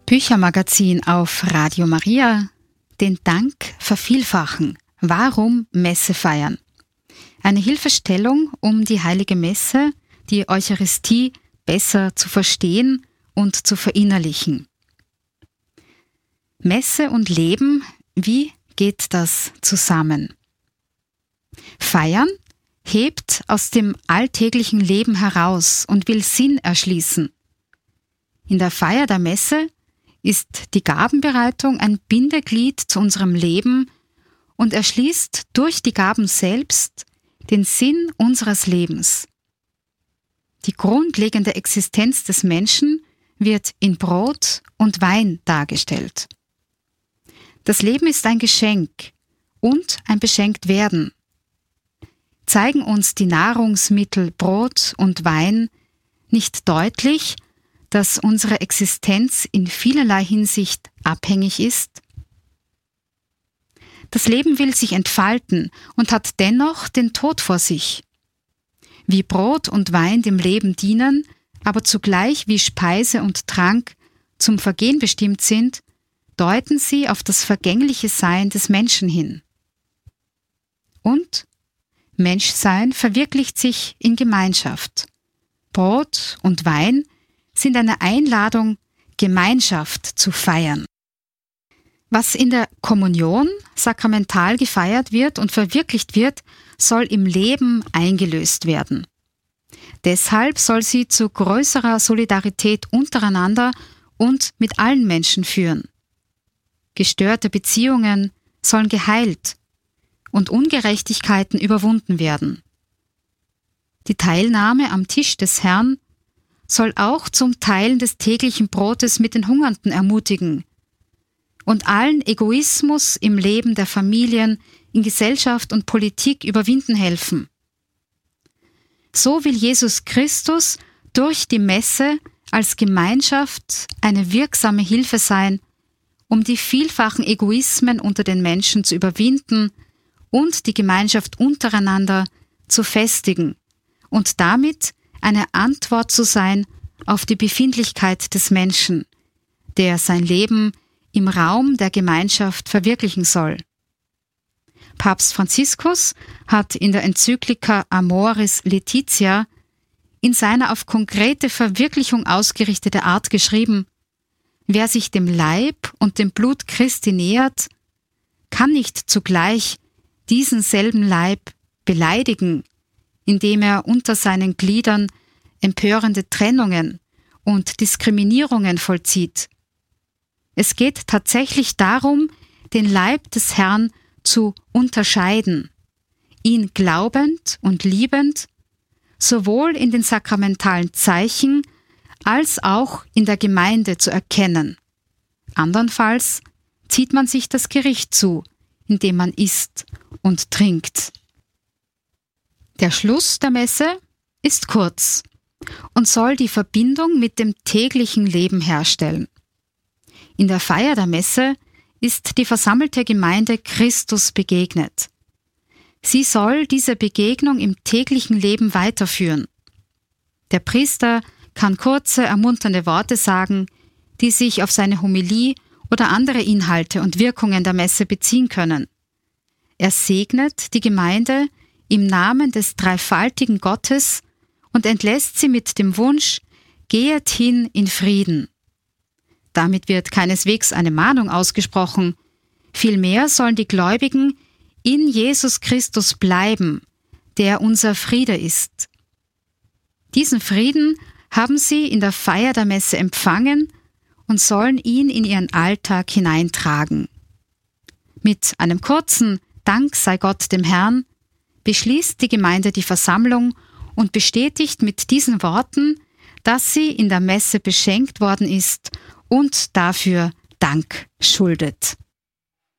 Büchermagazin auf Radio Maria. Den Dank vervielfachen. Warum Messe feiern? Eine Hilfestellung, um die Heilige Messe, die Eucharistie, besser zu verstehen und zu verinnerlichen. Messe und Leben, wie geht das zusammen? Feiern hebt aus dem alltäglichen Leben heraus und will Sinn erschließen. In der Feier der Messe ist die Gabenbereitung ein Bindeglied zu unserem Leben und erschließt durch die Gaben selbst den Sinn unseres Lebens. Die grundlegende Existenz des Menschen wird in Brot und Wein dargestellt. Das Leben ist ein Geschenk und ein Beschenktwerden. Zeigen uns die Nahrungsmittel Brot und Wein nicht deutlich, dass unsere Existenz in vielerlei Hinsicht abhängig ist? Das Leben will sich entfalten und hat dennoch den Tod vor sich. Wie Brot und Wein dem Leben dienen, aber zugleich wie Speise und Trank zum Vergehen bestimmt sind, deuten sie auf das vergängliche Sein des Menschen hin. Und Menschsein verwirklicht sich in Gemeinschaft. Brot und Wein sind eine Einladung, Gemeinschaft zu feiern. Was in der Kommunion sakramental gefeiert wird und verwirklicht wird, soll im Leben eingelöst werden. Deshalb soll sie zu größerer Solidarität untereinander und mit allen Menschen führen. Gestörte Beziehungen sollen geheilt und Ungerechtigkeiten überwunden werden. Die Teilnahme am Tisch des Herrn soll auch zum Teilen des täglichen Brotes mit den Hungernden ermutigen und allen Egoismus im Leben der Familien, in Gesellschaft und Politik überwinden helfen. So will Jesus Christus durch die Messe als Gemeinschaft eine wirksame Hilfe sein, um die vielfachen Egoismen unter den Menschen zu überwinden und die Gemeinschaft untereinander zu festigen und damit eine Antwort zu sein auf die Befindlichkeit des Menschen, der sein Leben im Raum der Gemeinschaft verwirklichen soll. Papst Franziskus hat in der Enzyklika Amoris Laetitia in seiner auf konkrete Verwirklichung ausgerichtete Art geschrieben: Wer sich dem Leib und dem Blut Christi nähert, kann nicht zugleich diesen selben Leib beleidigen, indem er unter seinen Gliedern empörende Trennungen und Diskriminierungen vollzieht. Es geht tatsächlich darum, den Leib des Herrn zu unterscheiden, ihn glaubend und liebend, sowohl in den sakramentalen Zeichen als auch in der Gemeinde zu erkennen. Andernfalls zieht man sich das Gericht zu, indem man isst und trinkt. Der Schluss der Messe ist kurz und soll die Verbindung mit dem täglichen Leben herstellen. In der Feier der Messe ist die versammelte Gemeinde Christus begegnet. Sie soll diese Begegnung im täglichen Leben weiterführen. Der Priester kann kurze, ermunternde Worte sagen, die sich auf seine Homilie oder andere Inhalte und Wirkungen der Messe beziehen können. Er segnet die Gemeinde im Namen des dreifaltigen Gottes und entlässt sie mit dem Wunsch: Gehet hin in Frieden. Damit wird keineswegs eine Mahnung ausgesprochen. Vielmehr sollen die Gläubigen in Jesus Christus bleiben, der unser Friede ist. Diesen Frieden haben sie in der Feier der Messe empfangen und sollen ihn in ihren Alltag hineintragen. Mit einem kurzen Dank sei Gott dem Herrn beschließt die Gemeinde die Versammlung und bestätigt mit diesen Worten, dass sie in der Messe beschenkt worden ist und dafür Dank schuldet.